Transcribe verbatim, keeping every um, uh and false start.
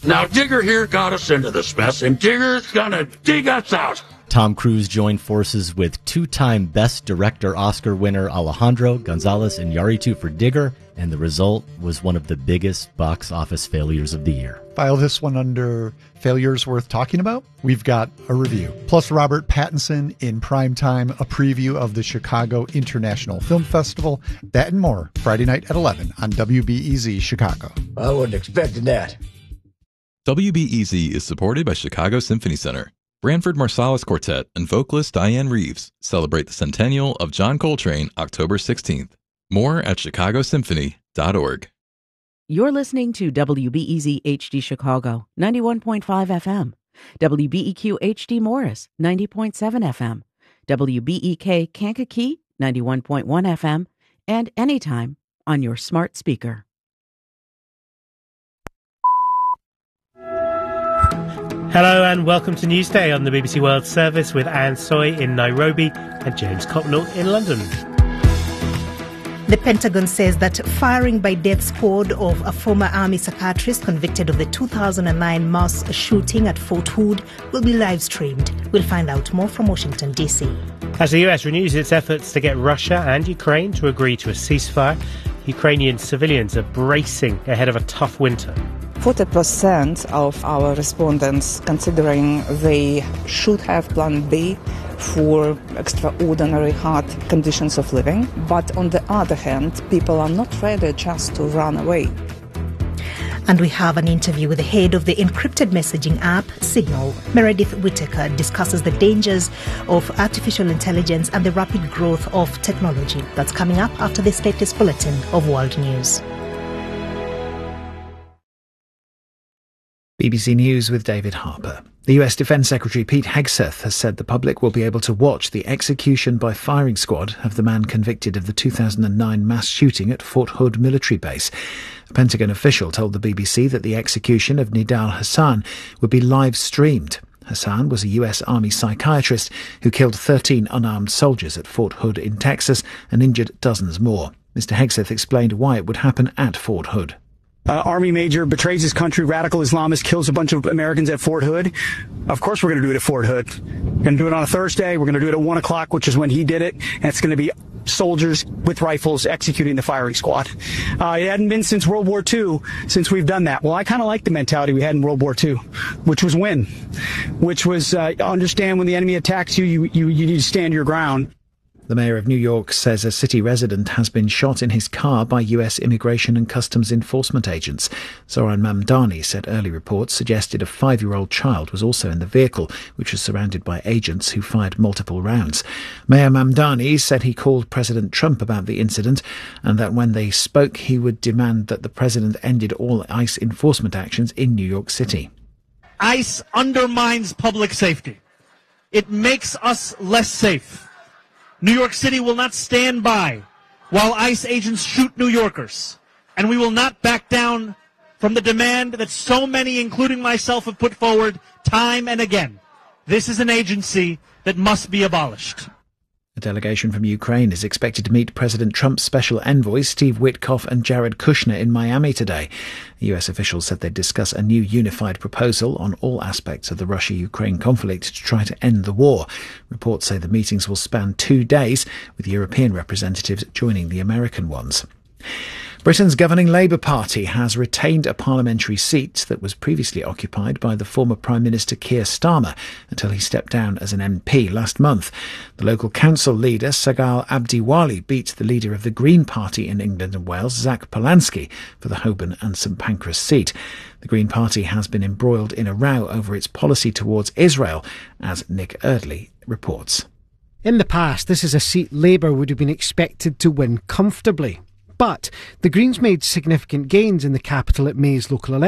Now, Digger here got us into this mess, and Digger's gonna dig us out. Tom Cruise joined forces with two-time Best Director Oscar winner Alejandro Gonzalez Iñárritu for Digger, and the result was one of the biggest box office failures of the year. File this one under failures worth talking about. We've got a review. Plus Robert Pattinson in prime time, a preview of the Chicago International Film Festival. That and more, Friday night at eleven on W B E Z Chicago. I wasn't expecting that. W B E Z is supported by Chicago Symphony Center. Branford Marsalis Quartet and vocalist Diane Reeves celebrate the centennial of John Coltrane October sixteenth. More at chicago symphony dot org. You're listening to W B E Z H D Chicago, ninety-one point five F M, W B E Q H D Morris, ninety point seven F M, W B E K Kankakee, ninety-one point one F M, and anytime on your smart speaker. Hello and welcome to Newsday on the B B C World Service with Anne Soy in Nairobi and James Copnell in London. The Pentagon says that firing by death squad of a former army psychiatrist convicted of the two thousand nine mass shooting at Fort Hood will be live-streamed. We'll find out more from Washington, D C. As the U S renews its efforts to get Russia and Ukraine to agree to a ceasefire, Ukrainian civilians are bracing ahead of a tough winter. forty percent of our respondents considering they should have Plan B for extraordinary hard conditions of living. But on the other hand, people are not ready just to run away. And we have an interview with the head of the encrypted messaging app, Signal. Meredith Whitaker discusses the dangers of artificial intelligence and the rapid growth of technology. That's coming up after this latest bulletin of world news. B B C News with David Harper. The U S Defence Secretary Pete Hegseth has said the public will be able to watch the execution by firing squad of the man convicted of the two thousand nine mass shooting at Fort Hood military base. A Pentagon official told the B B C that the execution of Nidal Hasan would be live-streamed. Hassan was a U S Army psychiatrist who killed thirteen unarmed soldiers at Fort Hood in Texas and injured dozens more. Mister Hegseth explained why it would happen at Fort Hood. Uh, Army major betrays his country, radical Islamist kills a bunch of Americans at Fort Hood. Of course we're going to do it at Fort Hood. We're going to do it on a Thursday. We're going to do it at one o'clock, which is when he did it. And it's going to be soldiers with rifles executing the firing squad. Uh, it hadn't been since World War Two since we've done that. Well, I kind of like the mentality we had in World War Two, which was win, which was uh, understand when the enemy attacks you, you, you, you need to stand your ground. The mayor of New York says a city resident has been shot in his car by U S Immigration and Customs Enforcement agents. Zoran Mamdani said early reports suggested a five-year-old child was also in the vehicle, which was surrounded by agents who fired multiple rounds. Mayor Mamdani said he called President Trump about the incident and that when they spoke he would demand that the president ended all ICE enforcement actions in New York City. ICE undermines public safety. It makes us less safe. New York City will not stand by while ICE agents shoot New Yorkers. And we will not back down from the demand that so many, including myself, have put forward time and again. This is an agency that must be abolished. A delegation from Ukraine is expected to meet President Trump's special envoys Steve Witkoff and Jared Kushner in Miami today. U S officials said they'd discuss a new unified proposal on all aspects of the Russia-Ukraine conflict to try to end the war. Reports say the meetings will span two days, with European representatives joining the American ones. Britain's governing Labour Party has retained a parliamentary seat that was previously occupied by the former Prime Minister Keir Starmer until he stepped down as an M P last month. The local council leader, Sagal Abdiwali, beat the leader of the Green Party in England and Wales, Zach Polanski, for the Holborn and St Pancras seat. The Green Party has been embroiled in a row over its policy towards Israel, as Nick Eardley reports. In the past, this is a seat Labour would have been expected to win comfortably. But the Greens made significant gains in the capital at May's local election.